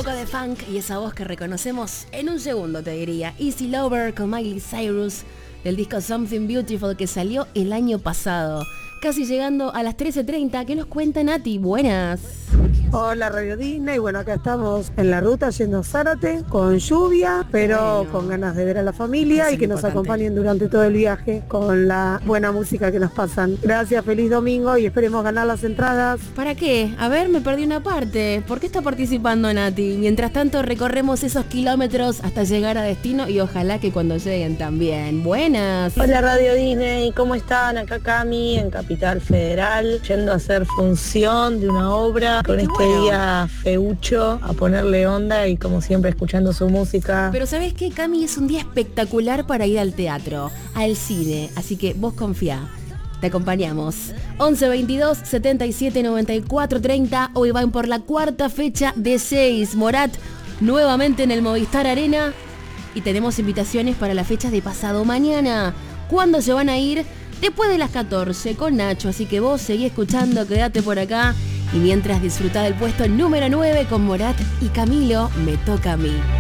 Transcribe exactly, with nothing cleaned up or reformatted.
poco de funk y esa voz que reconocemos en un segundo, te diría. Easy Lover con Miley Cyrus del disco Something Beautiful que salió el año pasado. Casi llegando a las trece treinta. ¿Qué nos cuenta Nati? Buenas. Hola Radio Disney, bueno, acá estamos en la ruta yendo a Zárate con lluvia, pero bueno, con ganas de ver a la familia y que nos acompañen durante todo el viaje con la buena música que nos pasan. Gracias, feliz domingo y esperemos ganar las entradas. ¿Para qué? A ver, me perdí una parte. ¿Por qué está participando Nati? Mientras tanto recorremos esos kilómetros hasta llegar a destino y ojalá que cuando lleguen también. Buenas. Hola Radio Disney, ¿cómo están? Acá Cami en Capital Federal, yendo a hacer función de una obra con este bueno. día feucho, a ponerle onda y como siempre escuchando su música. Pero ¿sabés qué, Cami? Es un día espectacular para ir al teatro, al cine, así que vos confía. Te acompañamos. once veintidós setenta y siete noventa y cuatro treinta. Hoy van por la cuarta fecha de seis. Morat nuevamente en el Movistar Arena. Y tenemos invitaciones para las fechas de pasado mañana. ¿Cuándo se van a ir? Después de las catorce con Nacho. Así que vos seguí escuchando, quédate por acá. Y mientras disfrutá del puesto número nueve con Morat y Camilo, Me Toca a Mí.